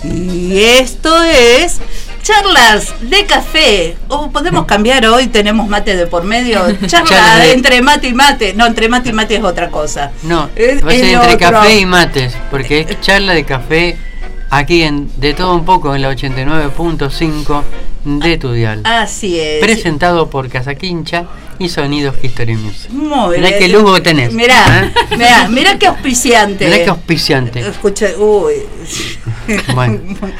Y esto es Charlas de Café. O podemos cambiar, hoy tenemos mate de por medio. Charla entre mate y mate. No, entre mate y mate es otra cosa. No, va a ser entre café y mates, porque es charla de café aquí en De Todo Un Poco, en la 89.5 de tu dial. Así es. Presentado por Casa Quincha y Sonidos History Music. Muy mirá bien. qué lujo tenés. Mirá qué auspiciante. Mirá qué auspiciante. Escucha, uy. Bueno.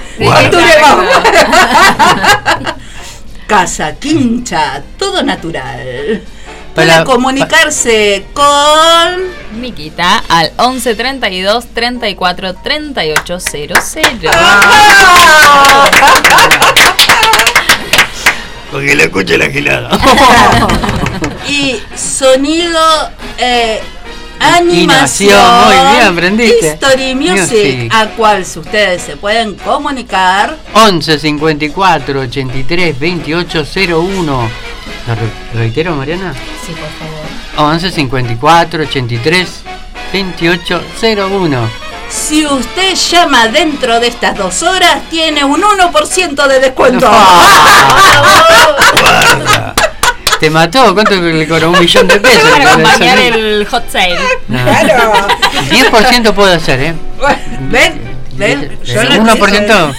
Casa Quincha, todo natural. Para comunicarse con Miquita al 11 32 34 38 00. Porque le escuche la gilada. Y sonido, animación, muy bien, aprendiste. History Music, a cual ustedes se pueden comunicar 11 54 83 28 01. ¿Lo reitero, Mariana? Sí, por favor. 11 54 83 28 01. Si usted llama dentro de estas 2 horas, tiene un 1% de descuento. ¿Te mató? ¿Cuánto le cobró? ¿1 millón de pesos? Para acompañar el hot sale. No. Claro. 10% puede hacer, ¿eh? ¿Ven? Yo 1%.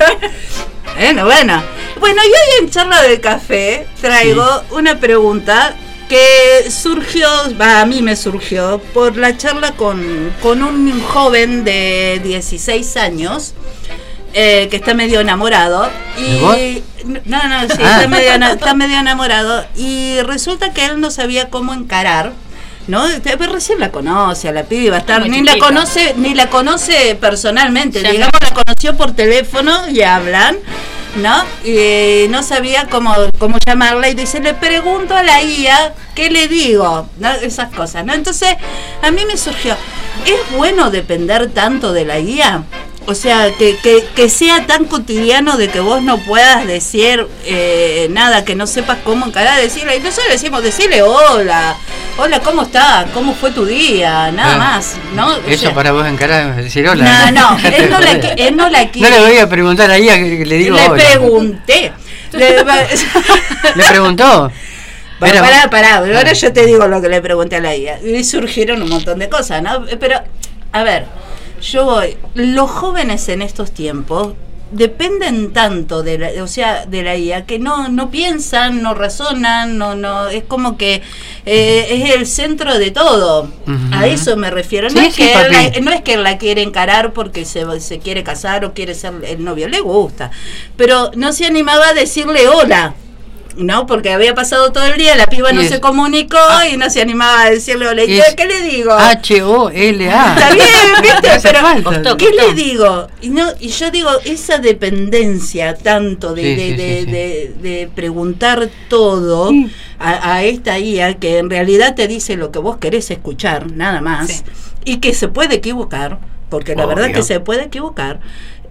Bueno, y hoy en Charla de Café traigo una pregunta que surgió, a mí me surgió, por la charla con un joven de 16 años que está medio enamorado. Y está medio enamorado. Y resulta que él no sabía cómo encarar, ¿no? Recién la conoce a la piba, ni la conoce personalmente, Ya digamos, la conoció por teléfono y hablan, ¿no? Y no sabía cómo llamarla y dice, le pregunto a la IA, ¿qué le digo? ¿No? Esas cosas, ¿no? Entonces, a mí me surgió, ¿es bueno depender tanto de la IA? O sea, que sea tan cotidiano de que vos no puedas decir nada, que no sepas cómo encarar, decirle, y nosotros decimos, decirle hola, ¿cómo estás? ¿Cómo fue tu día? Nada más, ¿no? Eso para vos encarar, decir hola. No, él no la quiere. No le voy a preguntar a ella que le digo hola. Le pregunté. ¿Le preguntó? Pará, ahora yo te digo lo que le pregunté a la IA. Y surgieron un montón de cosas, ¿no? Pero, a ver, los jóvenes en estos tiempos dependen tanto de la IA que no piensan, no razonan, no es como que es el centro de todo. Uh-huh. A eso me refiero. No es que él la quiere encarar porque se quiere casar o quiere ser el novio, le gusta, pero no se animaba a decirle hola. No, porque había pasado todo el día, la piba no se comunicó y no se animaba a decirle hola. ¿Qué le digo? H-O-L-A. Está bien, ¿viste? Pero costó. ¿Qué le digo? Y yo digo, esa dependencia tanto de preguntar todo a esta IA, que en realidad te dice lo que vos querés escuchar, nada más, y que se puede equivocar, porque la verdad que se puede equivocar.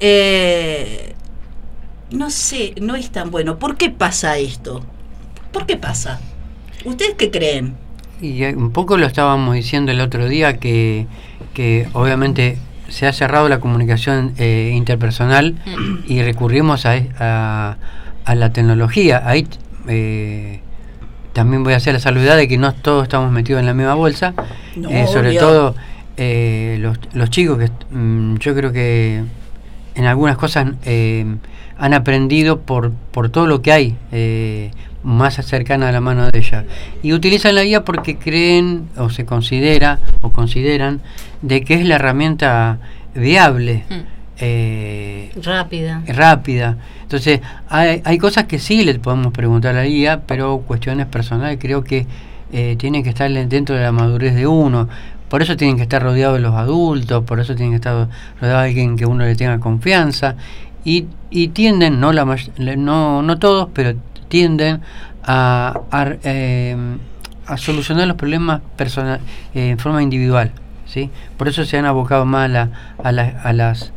No sé, no es tan bueno. ¿Por qué pasa esto? ¿Por qué pasa? ¿Ustedes qué creen? Y un poco lo estábamos diciendo el otro día, que obviamente se ha cerrado la comunicación interpersonal y recurrimos a la tecnología. Ahí también voy a hacer la salvedad de que no todos estamos metidos en la misma bolsa. Sobre todo los chicos, que yo creo que en algunas cosas han aprendido por todo lo que hay más cercana a la mano de ella, y utilizan la guía porque creen o consideran de que es la herramienta viable, rápida. Entonces hay cosas que sí le podemos preguntar a la guía, pero cuestiones personales creo que tienen que estar dentro de la madurez de uno. Por eso tienen que estar rodeados de los adultos, por eso tienen que estar rodeados de alguien que uno le tenga confianza, y tienden, no todos, pero tienden a solucionar los problemas en forma individual, ¿sí? Por eso se han abocado más a las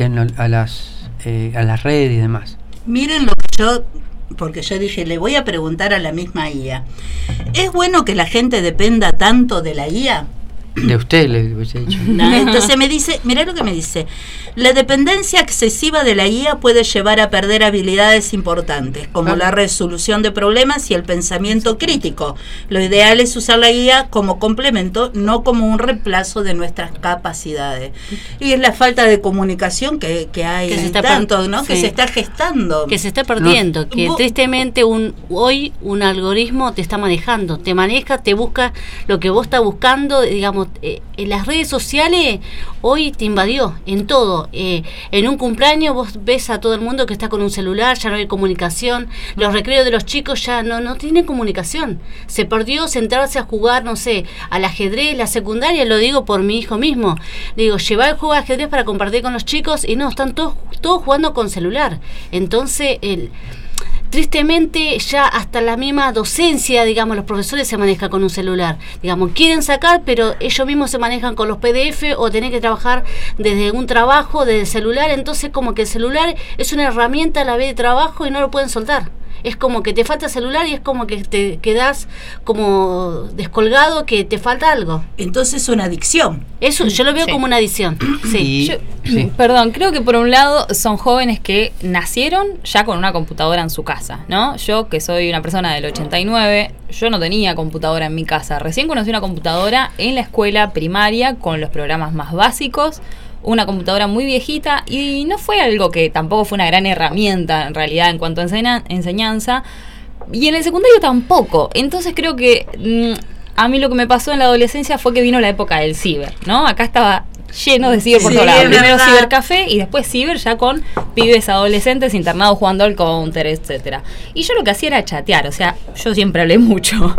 redes y demás. Miren lo que porque yo dije, le voy a preguntar a la misma IA. ¿Es bueno que la gente dependa tanto de la IA? De usted le hubiese dicho. No, entonces me dice, mirá lo que me dice: la dependencia excesiva de la guía puede llevar a perder habilidades importantes, como la resolución de problemas y el pensamiento crítico. Lo ideal es usar la guía como complemento, no como un reemplazo de nuestras capacidades. Y es la falta de comunicación que hay tanto, ¿no? Sí. Que se está gestando. Que se está perdiendo, no. Que tristemente hoy un algoritmo te está manejando, te maneja, te busca lo que vos estás buscando, digamos. En las redes sociales hoy te invadió en todo. En un cumpleaños vos ves a todo el mundo que está con un celular, ya no hay comunicación. Los recreos de los chicos ya no tienen comunicación. Se perdió sentarse a jugar, no sé, al ajedrez. La secundaria, lo digo por mi hijo mismo, digo, llevar el juego de ajedrez para compartir con los chicos y no, están todos jugando con celular. Entonces tristemente ya hasta la misma docencia, digamos, los profesores se manejan con un celular, digamos, quieren sacar, pero ellos mismos se manejan con los PDF o tienen que trabajar desde un trabajo, desde el celular. Entonces como que el celular es una herramienta a la vez de trabajo y no lo pueden soltar. Es como que te falta celular y es como que te quedas como descolgado, que te falta algo. Entonces es una adicción. Eso yo lo veo como una adicción. Sí. Perdón, creo que por un lado son jóvenes que nacieron ya con una computadora en su casa, ¿no? Yo, que soy una persona del 89, yo no tenía computadora en mi casa. Recién conocí una computadora en la escuela primaria con los programas más básicos. Una computadora muy viejita y no fue algo que tampoco fue una gran herramienta en realidad en cuanto a enseñanza, y en el secundario tampoco. Entonces creo que a mí lo que me pasó en la adolescencia fue que vino la época del ciber, ¿no? Acá estaba lleno de ciber por todos lados. Primero cibercafé y después ciber ya con pibes adolescentes internados jugando al counter, etcétera. Y yo lo que hacía era chatear, o sea, yo siempre hablé mucho.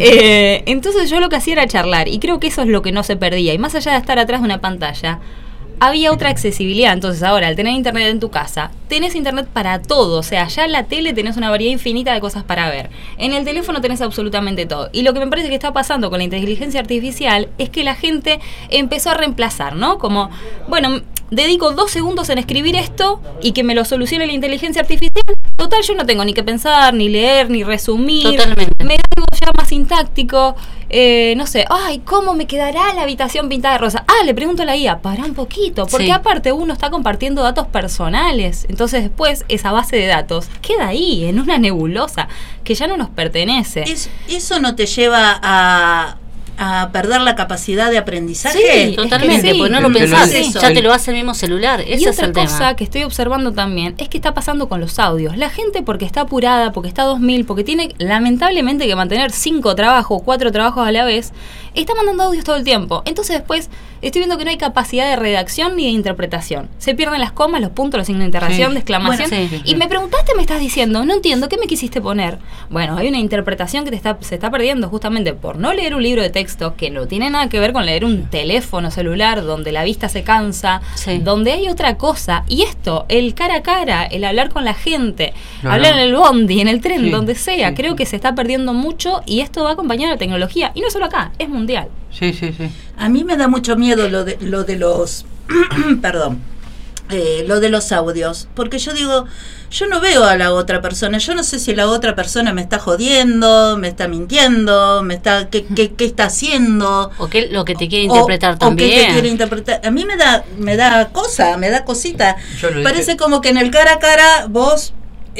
Entonces yo lo que hacía era charlar, y creo que eso es lo que no se perdía. Y más allá de estar atrás de una pantalla, había otra accesibilidad. Entonces ahora, al tener internet en tu casa, tenés internet para todo. O sea, ya en la tele tenés una variedad infinita de cosas para ver. En el teléfono tenés absolutamente todo. Y lo que me parece que está pasando con la inteligencia artificial es que la gente empezó a reemplazar, ¿no? Como, bueno, dedico 2 segundos en escribir esto y que me lo solucione la inteligencia artificial. Total, yo no tengo ni que pensar, ni leer, ni resumir. Totalmente. Me da algo ya más sintáctico. No sé, ay, ¿cómo me quedará la habitación pintada de rosa? Le pregunto a la IA, para un poquito, porque aparte uno está compartiendo datos personales. Entonces después esa base de datos queda ahí, en una nebulosa que ya no nos pertenece. ¿Eso no te lleva a perder la capacidad de aprendizaje? Sí, totalmente, porque no lo pensás, ya te lo hace el mismo celular. Ese y es el tema. Otra cosa que estoy observando también es que está pasando con los audios. La gente, porque está apurada, porque está 2000, porque tiene lamentablemente que mantener 5 trabajos, 4 trabajos a la vez, está mandando audios todo el tiempo. Entonces después estoy viendo que no hay capacidad de redacción ni de interpretación. Se pierden las comas, los puntos, los signos de interrogación, de exclamación. Y me preguntaste, me estás diciendo, no entiendo, ¿qué me quisiste poner? Bueno, hay una interpretación que se está perdiendo justamente por no leer un libro de texto, que no tiene nada que ver con leer un teléfono celular donde la vista se cansa, donde hay otra cosa. Y esto, el cara a cara, el hablar con la gente, hablar en el bondi, en el tren, donde sea, creo que se está perdiendo mucho, y esto va acompañado de la tecnología. Y no solo acá, es mundial. Sí. A mí me da mucho miedo lo de los perdón, lo de los audios, porque yo digo, yo no veo a la otra persona, yo no sé si la otra persona me está jodiendo, me está mintiendo, qué está haciendo, o qué lo que te quiere interpretar también. O qué te quiere interpretar. A mí me da cosita. Parece como que en el cara a cara vos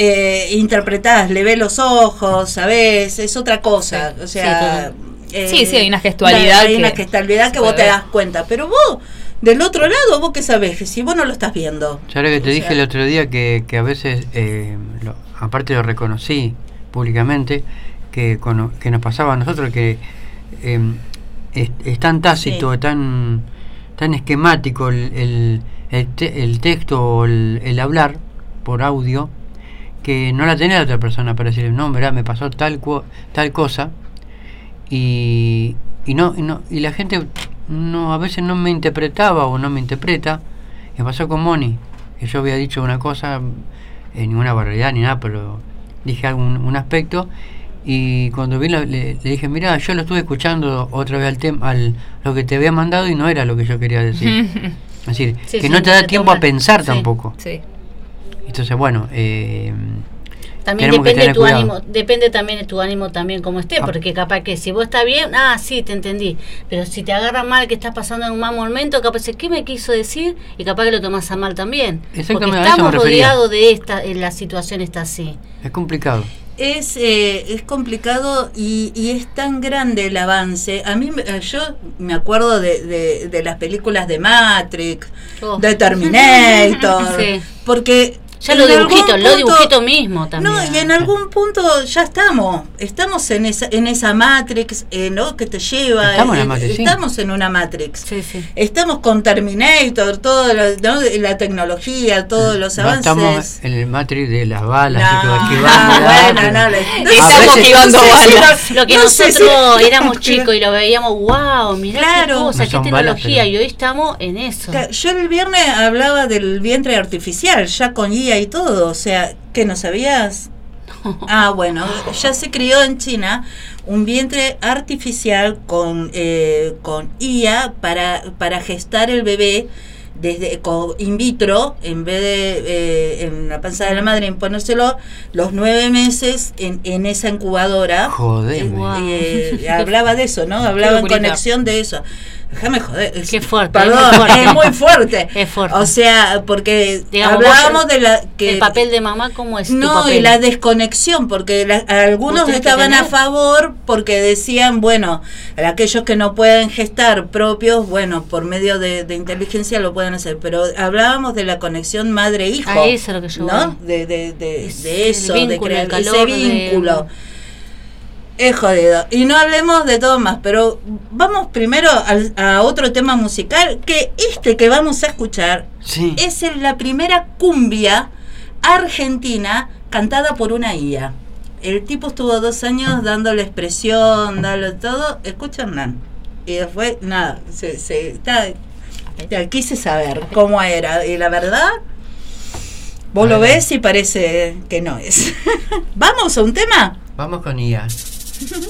interpretás, le ves los ojos, ¿sabés? Es otra cosa, o sea, hay una gestualidad. Hay una gestualidad que vos te das cuenta, pero vos del otro lado, ¿vos qué sabés? Si vos no lo estás viendo. Ya lo que te dije el otro día, que a veces, aparte lo reconocí públicamente, que nos pasaba a nosotros, que es tan tácito, tan esquemático el texto o el hablar por audio, que no la tenía la otra persona para decirle, no, mirá, me pasó tal cosa, y la gente a veces no me interpretaba o no me interpreta. Me pasó con Moni, que yo había dicho una cosa, ninguna barbaridad ni nada, pero dije un aspecto, y cuando vi le dije, mira, yo lo estuve escuchando otra vez lo que te había mandado y no era lo que yo quería decir. Es decir, que no te da tiempo a pensar tampoco. Entonces, bueno, También depende de tu ánimo, depende también de tu ánimo también como esté, porque capaz que si vos estás bien, sí, te entendí, pero si te agarra mal, que estás pasando en un mal momento, capaz de ¿qué me quiso decir? Y capaz que lo tomás a mal también, porque estamos rodeados de la situación está así. Es complicado. Es complicado y es tan grande el avance. A mí, yo me acuerdo de las películas de Matrix, de Terminator, sí. Porque ya los dibujitos mismo también. No, y en algún punto ya estamos en esa Matrix, ¿no? Que te lleva. Estamos en una Matrix. Sí, sí. Estamos con Terminator, todo ¿no? La tecnología, todos los avances. Estamos en el Matrix de las balas. Estamos esquivando balas. Lo que nosotros éramos chicos y lo veíamos, wow, mirá qué cosa, qué tecnología, y hoy estamos en eso. Yo el viernes hablaba del vientre artificial, ya con IA y todo, o sea, ¿que no sabías? Bueno, ya se creó en China un vientre artificial con IA para gestar el bebé desde in vitro, en vez de en la panza de la madre, en ponérselo los 9 meses en esa incubadora. Joder. Hablaba de eso, ¿no? Hablaba en conexión de eso. Déjame joder. Qué fuerte. Perdón, es muy fuerte. Es fuerte. O sea, porque digamos, hablábamos de el papel de mamá, ¿cómo es? No, y la desconexión, porque algunos estaban a favor porque decían, bueno, aquellos que no pueden gestar propios, bueno, por medio de inteligencia lo pueden hacer, pero hablábamos de la conexión madre-hijo. Eso es lo que yo ¿no? De eso, de crear ese vínculo. Es jodido. Y no hablemos de todo más, pero vamos primero a otro tema musical, que que vamos a escuchar es la primera cumbia argentina cantada por una IA. El tipo estuvo 2 años dándole expresión, dándole todo. Escucha, Hernán. Y después, nada, quise saber cómo era. Y la verdad, vos lo ves y parece que no es. ¿Vamos a un tema? Vamos con IA.